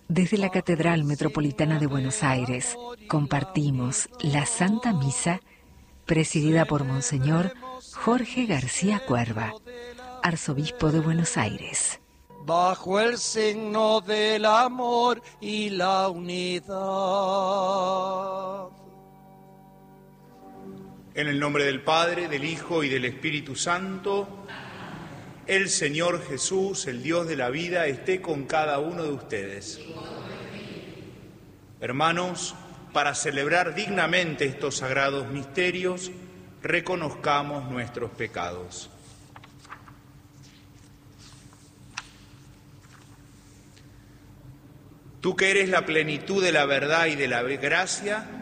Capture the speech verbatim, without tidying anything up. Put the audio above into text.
Desde la Catedral Metropolitana de Buenos Aires compartimos la Santa Misa presidida por Monseñor Jorge García Cuerva, arzobispo de Buenos Aires. Bajo el signo del amor y la unidad. En el nombre del Padre, del Hijo y del Espíritu Santo, el Señor Jesús, el Dios de la vida, esté con cada uno de ustedes. Hermanos, para celebrar dignamente estos sagrados misterios, reconozcamos nuestros pecados. Tú que eres la plenitud de la verdad y de la gracia,